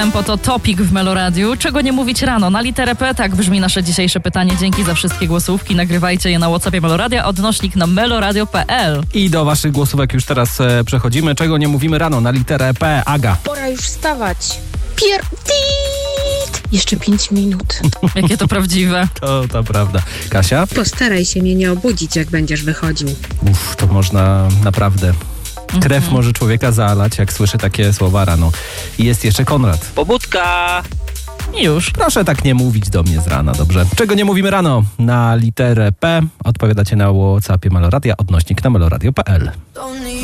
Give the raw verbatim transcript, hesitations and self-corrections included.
Tempo to topik w Meloradiu. Czego nie mówić rano? Na literę P, tak brzmi nasze dzisiejsze pytanie. Dzięki za wszystkie głosówki. Nagrywajcie je na WhatsAppie Meloradia, odnośnik na meloradio kropka p l. I do waszych głosówek już teraz e, przechodzimy. Czego nie mówimy rano? Na literę P. Aga. Pora już wstawać. Pier... Tit! Jeszcze pięć minut. Jakie to prawdziwe. To, to prawda. Kasia? Postaraj się mnie nie obudzić, jak będziesz wychodził. Uff, to można naprawdę... Krew Mhm. może człowieka zalać, jak słyszy takie słowa rano. I jest jeszcze Konrad. Pobudka! Już. Proszę tak nie mówić do mnie z rana, dobrze? Czego nie mówimy rano? Na literę P odpowiadacie na WhatsAppie Meloradia, odnośnik na meloradio kropka p l.